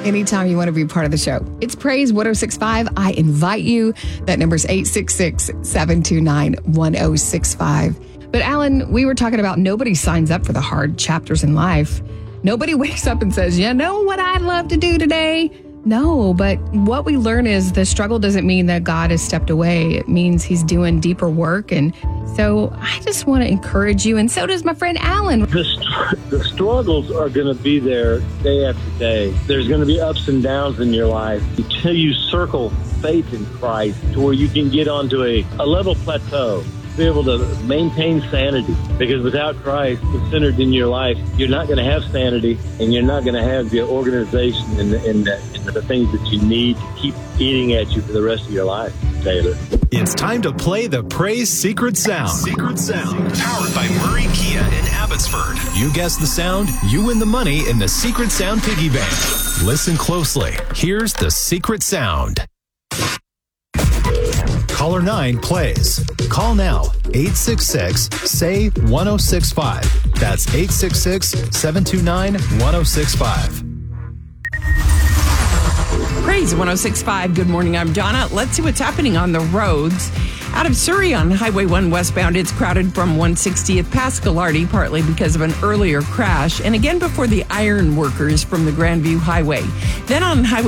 anytime you want to be part of the show. It's Praise 106.5. I invite you. That number is 866-729-1065. But Alan, we were talking about nobody signs up for the hard chapters in life. Nobody wakes up and says, you know what I'd love to do today? No, but what we learn is the struggle doesn't mean that God has stepped away. It means he's doing deeper work. And so I just want to encourage you, and so does my friend Alan. The struggles are going to be there day after day. There's going to be ups and downs in your life until you circle faith in Christ to where you can get onto a level plateau, be able to maintain sanity. Because without Christ centered in your life, you're not going to have sanity, and you're not going to have the organization and the things that you need to keep eating at you for the rest of your life, Taylor. It's time to play the Praise Secret Sound. Secret Sound. Powered by Murray Kia in Abbotsford. You guess the sound, you win the money in the Secret Sound Piggy Bank. Listen closely. Here's the Secret Sound. Caller 9 plays. Call now. 866-SAY-1065. That's 866-729-1065. Praise 106.5. Good morning. I'm Donna. Let's see what's happening on the roads. Out of Surrey on Highway 1 westbound, it's crowded from 160th past Gallardi, partly because of an earlier crash, and again before the iron workers from the Grandview Highway. Then on Highway